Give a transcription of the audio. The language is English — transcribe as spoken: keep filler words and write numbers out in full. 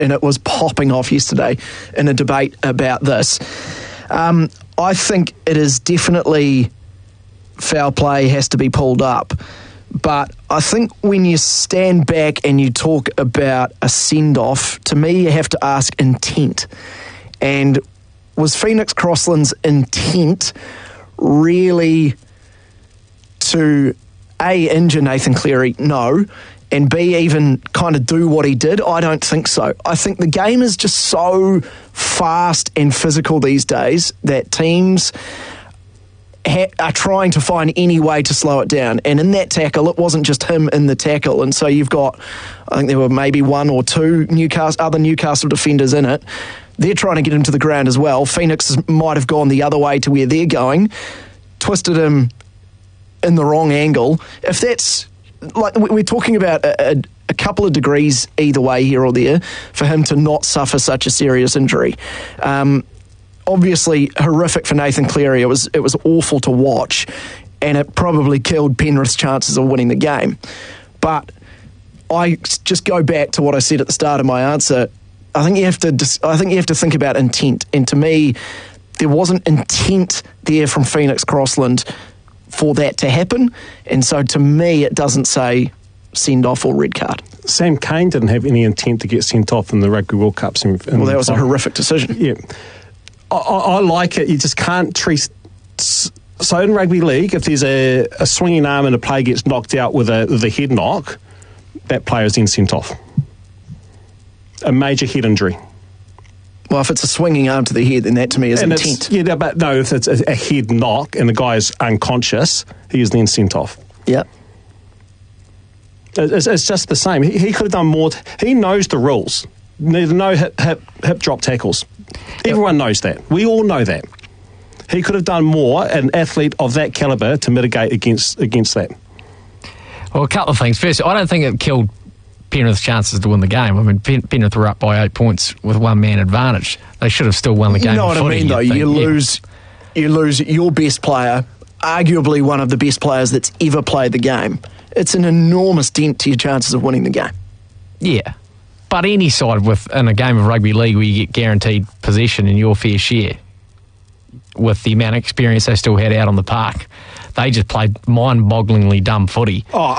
and it was popping off yesterday in a debate about this. Um, I think it is definitely foul play has to be pulled up. But I think when you stand back and you talk about a send-off, to me you have to ask intent. And was Phoenix Crossland's intent really to, A, injure Nathan Cleary? No. And B, even kind of do what he did? I don't think so. I think the game is just so fast and physical these days that teams ha- are trying to find any way to slow it down. And in that tackle, it wasn't just him in the tackle. And so you've got, I think there were maybe one or two Newcastle, other Newcastle defenders in it. They're trying to get him to the ground as well. Phoenix might have gone the other way to where they're going, twisted him in the wrong angle. If that's, like, we're talking about a, a, a couple of degrees either way here or there for him to not suffer such a serious injury. Um, obviously, horrific for Nathan Cleary. It was it was awful to watch, and it probably killed Penrith's chances of winning the game. But I just go back to what I said at the start of my answer. I think you have to. I think you have to think about intent, and to me, there wasn't intent there from Phoenix Crossland for that to happen, and so to me it doesn't say send off or red card. Sam Cane didn't have any intent to get sent off in the Rugby World Cup. Well, that was a horrific decision. Yeah, I, I like it. You just can't treat. So in rugby league, if there's a, a swinging arm and a player gets knocked out with a with a head knock, that player is then sent off. A major head injury. Well, if it's a swinging arm to the head, then that to me is and intent. Yeah, but no, if it's a, a head knock and the guy is unconscious, he is then sent off. Yeah. It's, it's just the same. He, he could have done more. T- he knows the rules. There's no hip, hip, hip drop tackles. Everyone knows that. We all know that. He could have done more, an athlete of that calibre, to mitigate against against that. Well, a couple of things. First, I don't think it killed Penrith's chances to win the game. I mean, Pen- Penrith were up by eight points with one man advantage. They should have still won the game. You know what I mean, though? You lose, you lose your best player, arguably one of the best players that's ever played the game. It's an enormous dent to your chances of winning the game. Yeah, but any side with in a game of rugby league where you get guaranteed possession in your fair share, with the amount of experience they still had out on the park, they just played mind-bogglingly dumb footy. Oh,